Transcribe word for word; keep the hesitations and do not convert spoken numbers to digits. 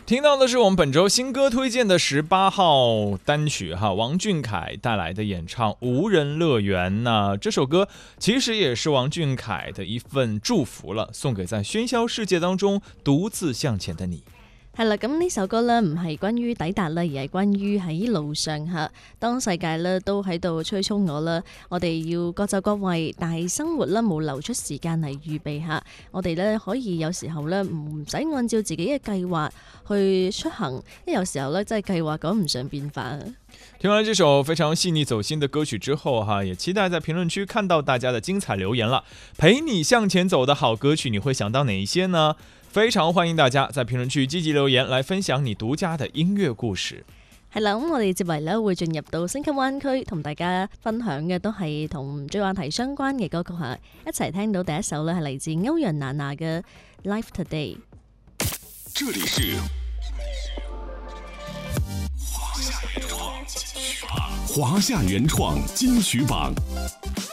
听到的是我们本周新歌推荐的十八号单曲哈，王俊凯带来的演唱《无人乐园》。那这首歌其实也是王俊凯的一份祝福了，送给在喧嚣世界当中独自向前的你。 係啦，咁呢首歌咧唔係關於抵達啦，而係關於喺路上嚇。當世界咧都喺度催促我啦，我哋要各就各位，但係生活咧冇留出時間嚟預備下。我哋咧可以有時候咧唔使按照自己嘅計劃去出行，因為有時候咧真係計劃趕唔上變化。 聽完這首非常細膩走心的歌曲之後哈，也期待在評論區看到大家的精彩留言了。陪你向前走的好歌曲，你會想到哪一些呢？非常歡迎大家在評論區積極留言，來分享你獨家的音樂故事。 係啦，咁我哋接嚟咧會進入到星級灣區，同大家分享嘅都係同最話題相關嘅歌曲嚇。一齊聽到第一首咧係嚟自歐陽娜娜嘅《Life Today》。 這裡是華夏原創金曲榜，華夏原創金曲榜。